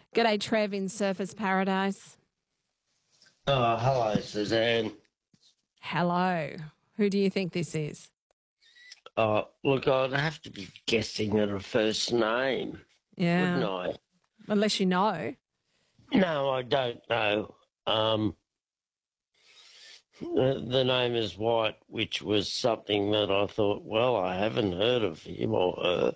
G'day, Trev in Surfers Paradise. Oh, hello, Suzanne. Hello. Who do you think this is? Look, I'd have to be guessing at a first name, wouldn't Yeah. I? Unless you know. No, I don't know. The name is White, which was something that I thought, well, I haven't heard of him or her.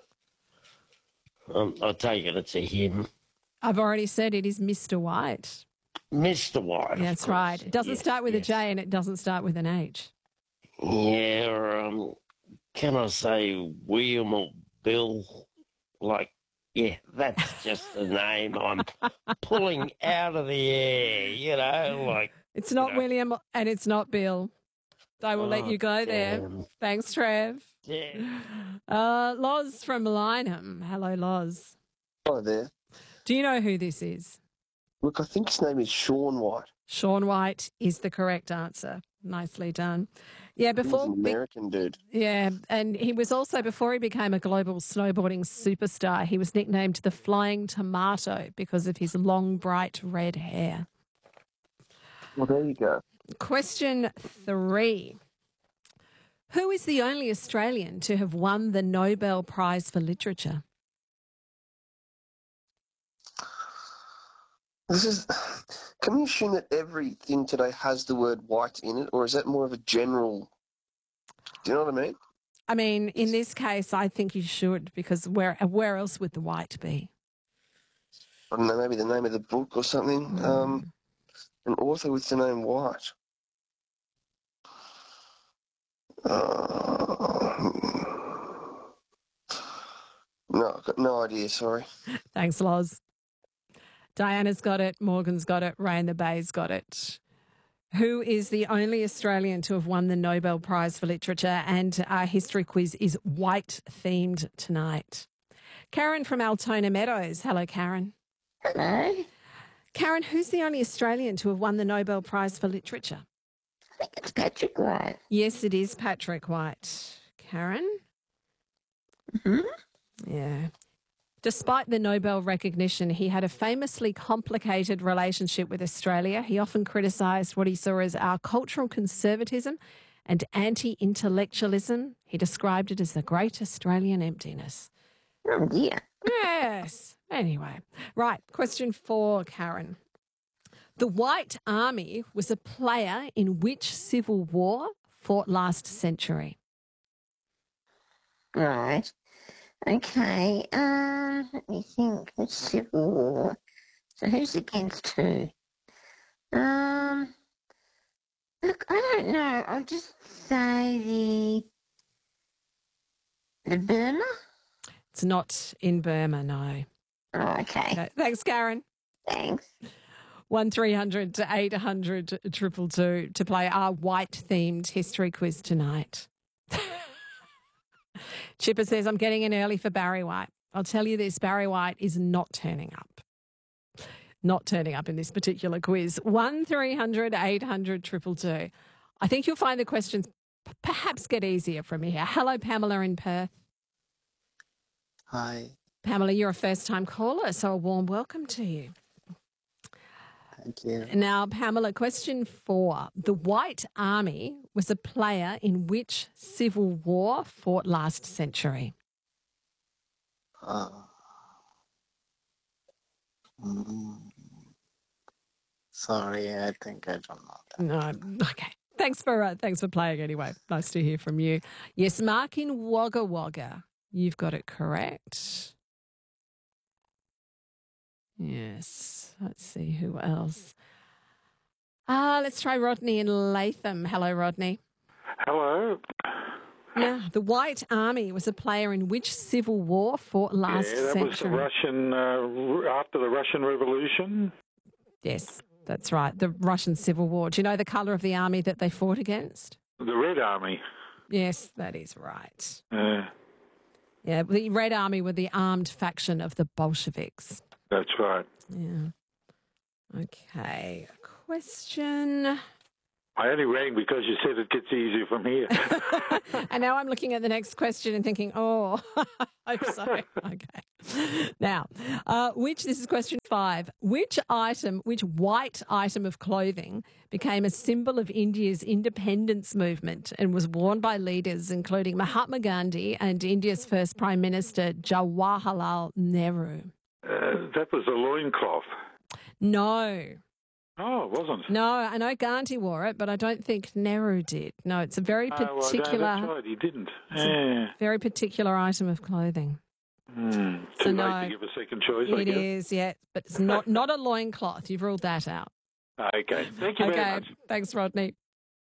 I take it's a him. I've already said it is Mr. White. Mr. White, Yeah, of that's course. right. It doesn't Yes, start with a yes. J and it doesn't start with an H. Yeah, can I say William or Bill? Yeah, that's just the name I'm pulling out of the air, It's not William and it's not Bill. I will let oh, you go there. damn. Thanks, Trev. Damn. Loz from Lyneham. Hello, Loz. Hello there. Do you know who this is? Look, I think his name is Sean White. Sean White is the correct answer. Nicely done. Yeah, He was before an American dude. Yeah, and he was also, before he became a global snowboarding superstar, he was nicknamed the Flying Tomato because of his long, bright red hair. Well, there you go. Question 3. Who is the only Australian to have won the Nobel Prize for Literature? Can we assume that everything today has the word white in it, or is that more of a general? Do you know what I mean? I mean, in this case, I think you should, because where else would the white be? I don't know, maybe the name of the book or something. An author with the name White. No, I've got no idea, sorry. Thanks, Loz. Diana's got it. Morgan's got it. Ray in the Bay's got it. Who is the only Australian to have won the Nobel Prize for Literature? And our history quiz is white-themed tonight. Karen from Altona Meadows. Hello, Karen. Hello. Karen, who's the only Australian to have won the Nobel Prize for Literature? I think it's Patrick White. Yes, it is Patrick White. Karen? Hmm? Yeah. Despite the Nobel recognition, he had a famously complicated relationship with Australia. He often criticised what he saw as our cultural conservatism and anti-intellectualism. He described it as the great Australian emptiness. Oh, dear. Yes. Anyway. Right. Question 4, Karen. The White Army was a player in which civil war fought last century? Right. Okay. Let me think. The Civil War. So who's against who? Look, I don't know. I'll just say the Burma. It's not in Burma, no. Oh, okay. No. Thanks, Karen. Thanks. 1300 to 800 222 to play our white-themed history quiz tonight. Chipper says, I'm getting in early for Barry White. I'll tell you this, Barry White is not turning up. Not turning up in this particular quiz. 1300 800 222. I think you'll find the questions perhaps get easier from here. Hello, Pamela in Perth. Hi, Pamela, you're a first-time caller, so a warm welcome to you. thank you. Now, Pamela, question 4. The White Army was a player in which civil war fought last century? Uh, mm, Sorry, I think I don't know that. No. Okay. Thanks for playing anyway. Nice to hear from you. Yes, Mark in Wagga Wagga. You've got it correct. Yes. Let's see who else. Let's try Rodney in Latham. Hello, Rodney. Hello. Now, the White Army was a player in which civil war fought last Yeah, that was the century? Russian, after the Russian Revolution. Yes, that's right. The Russian Civil War. Do you know the colour of the army that they fought against? The Red Army. Yes, that is right. Yeah, Yeah, the Red Army were the armed faction of the Bolsheviks. that's right. Yeah. Okay. Question I only rang because you said it gets easier from here. And now I'm looking at the next question and thinking, oh, I hope so. Okay. Now, this is question 5. Which white item of clothing became a symbol of India's independence movement and was worn by leaders including Mahatma Gandhi and India's first Prime Minister, Jawaharlal Nehru? That was a loincloth. No. Oh, it wasn't. No, I know Gandhi wore it, but I don't think Nehru did. No, it's a very particular. That's right, he didn't. Yeah. Very particular item of clothing. Too late to give a second choice, I guess. It is, yeah, but it's not a loincloth. You've ruled that out. Okay, thank you very much. Thanks, Rodney.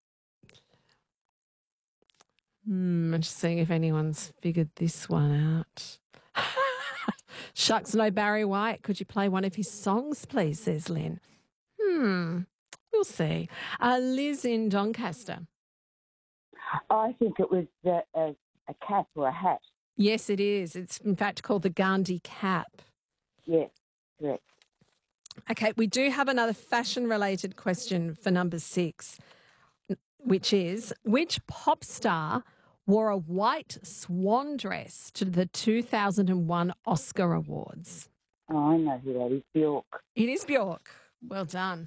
I'm just seeing if anyone's figured this one out. Shucks, no Barry White. Could you play one of his songs, please, says Lynn. We'll see. Liz in Doncaster. I think it was a cap or a hat. Yes, it is. It's in fact called the Gandhi cap. Yes, correct. Okay, we do have another fashion-related question for number 6, which is, which pop star wore a white swan dress to the 2001 Oscar Awards? Oh, I know who that is, Bjork. It is Bjork. Well done.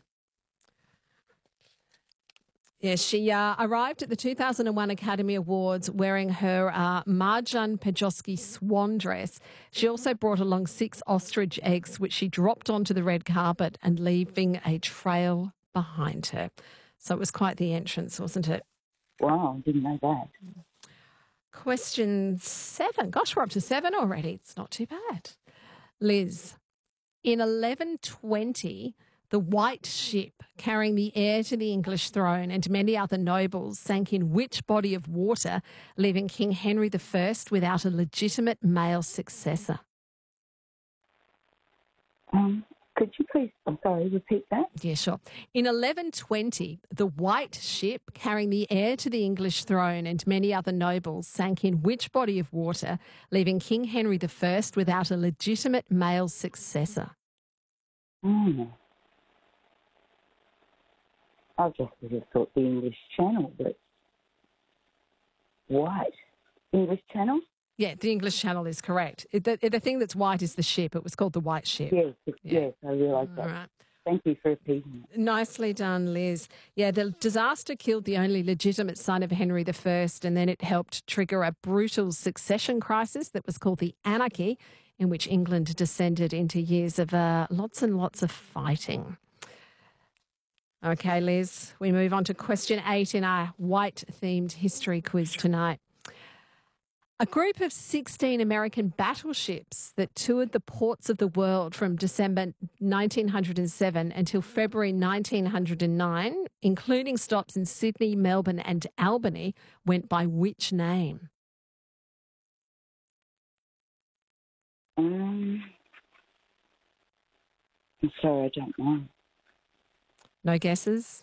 Yes, she arrived at the 2001 Academy Awards wearing her Marjan Pejovsky swan dress. She also brought along 6 ostrich eggs, which she dropped onto the red carpet and leaving a trail behind her. So it was quite the entrance, wasn't it? Wow, didn't know that. Question 7. Gosh, we're up to 7 already. It's not too bad. Liz, in 1120... the white ship carrying the heir to the English throne and many other nobles sank in which body of water, leaving King Henry I without a legitimate male successor? Could you please, repeat that? Yeah, sure. In 1120, the white ship carrying the heir to the English throne and many other nobles sank in which body of water, leaving King Henry I without a legitimate male successor? I guess I just thought the English Channel, but white. English Channel? Yeah, the English Channel is correct. The thing that's white is the ship. It was called the White Ship. Yes, I realise that. All right. Thank you for repeating it. Nicely done, Liz. Yeah, the disaster killed the only legitimate son of Henry I, and then it helped trigger a brutal succession crisis that was called the Anarchy, in which England descended into years of lots and lots of fighting. Okay, Liz, we move on to question 8 in our white-themed history quiz tonight. A group of 16 American battleships that toured the ports of the world from December 1907 until February 1909, including stops in Sydney, Melbourne and Albany, went by which name? I'm sorry, I don't know. No guesses?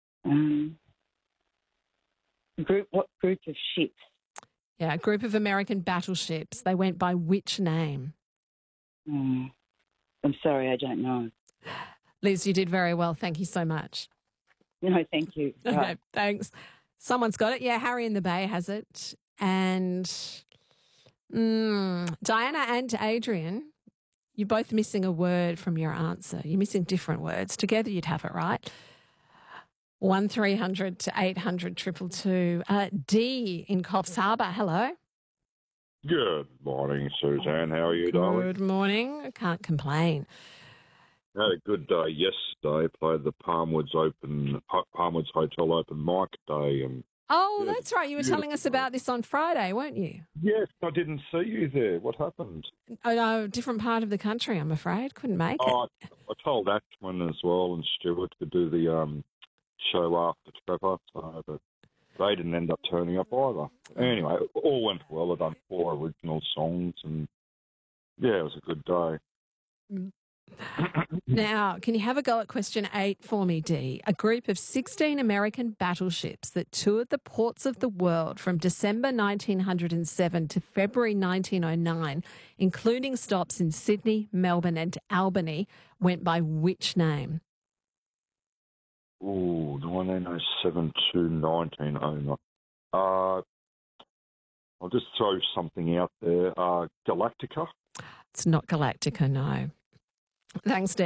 What group of ships? Yeah, a group of American battleships. They went by which name? I'm sorry, I don't know. Liz, you did very well. Thank you so much. No, thank you. Okay, thanks. Someone's got it. Yeah, Harry in the Bay has it. And Diana and Adrian, you're both missing a word from your answer. You're missing different words. Together you'd have it right. 1300 to 800 222. D in Coffs Harbour. Hello. Good morning, Suzanne. How are you, darling? Good morning. I can't complain. I had a good day yesterday. Played the Palmwoods Hotel Open Mic Day, and Oh, that's right. You were telling us about this on Friday, weren't you? yes, I didn't see you there. What happened? Oh, no, different part of the country, I'm afraid. Couldn't make it. I told Ashman as well and Stuart to do the show after Trevor, but they didn't end up turning up either. Anyway, it all went well. I'd done 4 original songs, and yeah, it was a good day. Now, can you have a go at question 8 for me, Dee? A group of 16 American battleships that toured the ports of the world from December 1907 to February 1909, including stops in Sydney, Melbourne and Albany, went by which name? Ooh, 1907 to 1909. I'll just throw something out there. Galactica. It's not Galactica, no. Thanks, Steve.